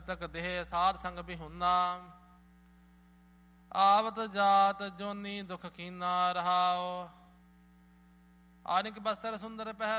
ਮਸਤਕ ਦੇਹ ਸਾਧ ਸੰਗ ਬਿਹੁਨਾ। ਆਵਤ ਜਾਤ ਜੋਨੀ ਦੁਖ ਕੀਨਾ ਰਹਾਓ। ਆਨਿਕ ਬਸਤਰ ਸੁੰਦਰ ਪਹਿ